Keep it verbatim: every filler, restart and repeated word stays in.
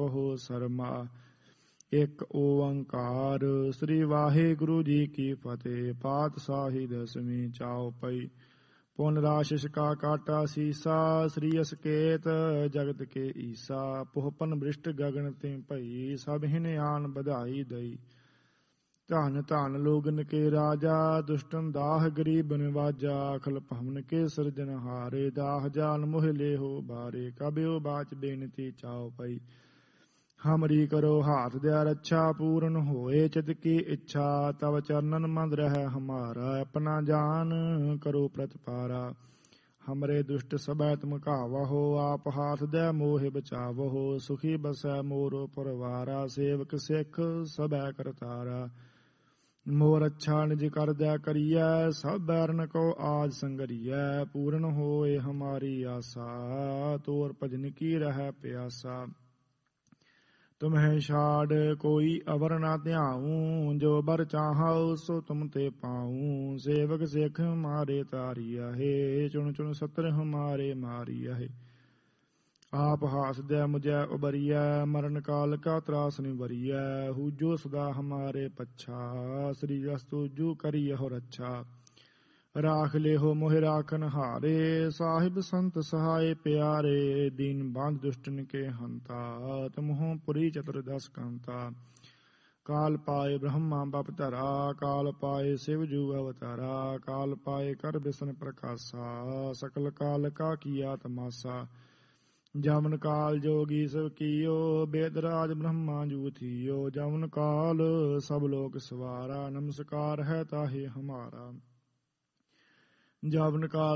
ਕਹੋ ਸਰਮਾ। ਇੱਕ ਓੰਕਾਰ ਸ੍ਰੀ ਵਾਹਿਗੁਰੂ ਜੀ ਕੀ ਫਤਿਹ। ਪਾਤਸ਼ਾਹੀ ਦਸਵੀਂ ਚਾਉ ਪਈ। ਪੁਨ ਰਾਸ਼ਿਸ਼ ਕਾ ਕਾਟਾ ਸੀਸਾ। ਸ੍ਰੀ ਅਸਕੇਤ ਜਗਤ ਕੇ ਈਸਾ। ਪੋਹਪਨ ਬ੍ਰਿਸ਼ਟ ਗਗਨ ਤਿੰ ਭਈ। ਸਭ ਹਿਨ ਆਨ ਬਧਾਈ ਦਈ। ਧਨ ਧਨ ਲੋਗਨ ਕੇ ਰਾਜਾ। ਦੁਸ਼ਟਨ ਦਾਹ ਗਰੀਬ ਨਿਵਾਜਾ। ਅਖਲ ਭਵਨ ਕੇ ਸਿਰਜਨ ਹਾਰੇ। ਦਾਹ ਜਾਨ ਮੋਹ ਲੇਹੋ ਬਾਰੇ। ਕਬਿਓ ਬਾਚ ਬੇਨਤੀ ਚਾਉ ਪਈ। ਹਮਰੀ ਕਰੋ ਹਾਥ ਦਿਆ ਰੱਛਾ। ਪੂਰਨ ਹੋਏ ਚਿਤ ਕੀ ਇੱਛਾ। ਤਵ ਚਰਨਨ ਮੰਦ ਰਹਿ ਹਮਾਰਾ। ਆਪਣਾ ਜਾਨ ਕਰੋ ਪ੍ਰਤਪਾਰਾ। ਹਮਰੇ ਦੁਸ਼ਟ ਸਭੈ ਤੁਮ ਘਾਵਹੁ। ਆਪ ਹਾਥ ਦੈ ਮੋਹਿ ਬਚਾਵਹੁ। ਸੁਖੀ ਬਸੈ ਮੋਰੋ ਪਰਵਾਰਾ। ਸੇਵਕ ਸਿੱਖ ਸਭੈ ਕਰਤਾਰਾ। ਮੋਰ ਅੱਛਾ ਨਿਜ ਕਰਦੈ ਕਰੀਐ। ਸਭ ਬੈਰਨ ਕੋ ਆਜ ਸੰਗਰੀਐ। ਪੂਰਨ ਹੋਏ ਹਮਾਰੀ ਆਸਾ। ਤੋਰ ਭਜਨ ਕੀ ਰਹਿ ਪਿਆਸਾ। ਤੁਮਹਿ ਛਾੜ ਕੋਈ ਅਵਰ ਨਾ ਧਿਆਊ। ਜੋ ਬਰ ਚਾਹਉ ਸੋ ਤੁਮ ਤੇ ਪਾਊ। ਸੇਵਕ ਸਿੱਖ ਹਮਾਰੇ ਤਾਰੀਆਹੇ। ਚੁਣ ਚੁਣ ਸਤਰ ਹਮਾਰੇ ਮਾਰੀਆਹੇ। ਆਪ ਹਾਸਦੈ ਮੁਝੈ ਉਬਰੀਐ। ਮਰਨ ਕਾਲ ਕਾ ਤਰਾਸ ਨਿਵਰੀਐ। ਹੂਜੋ ਸਦਾ ਹਮਾਰੇ ਪੱਛਾ। ਸ੍ਰੀ ਅਸਤੁਜੂ ਕਰੀਅਹੁ ਰੱਛਾ। ਰਾਖ ਲੇਹੋ ਮੋਹਿ ਰਾਖਨ ਹਾਰੇ। ਸਾਹਿਬ ਸੰਤ ਸਹਾਏ ਪਿਆਰੇ। ਦੀਨ ਬੰਧ ਦੁਸ਼ਟਨ ਕੇ ਹੰਤਾ। ਤੁਮਹੁ ਪੁਰੀ ਚਤੁਰਦਸ ਕੰਤਾ। ਕਾਲ ਪਾਏ ਬ੍ਰਹਮਾ ਬਪ ਧਰਾ। ਕਾਲ ਪਾਏ ਸਿਵ ਜੂ ਅਵਤਾਰਾ। ਕਾਲ ਪਾਏ ਕਰ ਬਿਸ਼ਨ ਪ੍ਰਕਾਸ਼ਾ। ਸਕਲ ਕਾਲ ਕਾ ਕੀਆ ਤਮਾਸਾ। ਜਮਨ ਕਾਲ ਜੋਗੀ ਸਭ ਕੀਓ। ਬੇਦ ਰਾਜ ਬ੍ਰਹਮਾ ਜੂ ਥੀਓ। ਜਮਨ ਕਾਲ ਸਭ ਲੋਕ ਸਵਾਰਾ। ਨਮਸਕਾਰ ਹੈ ਤਾਹੇ ਹਮਾਰਾ। ਜਮਨ ਕਾਲ